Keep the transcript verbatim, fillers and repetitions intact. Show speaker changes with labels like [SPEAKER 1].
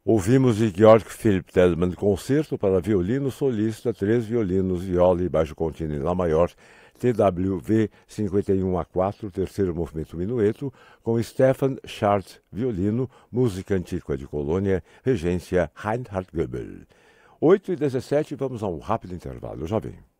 [SPEAKER 1] Ouvimos de Georg Philipp Telemann concerto para violino solista, três violinos, viola e baixo contínuo em Lá maior, T W V cinquenta e um A quatro, terceiro movimento minueto, com Stefan Schardt, violino, música antiga de Colônia, regência Reinhard Goebel. oito e dezessete, vamos a um rápido intervalo, já vem.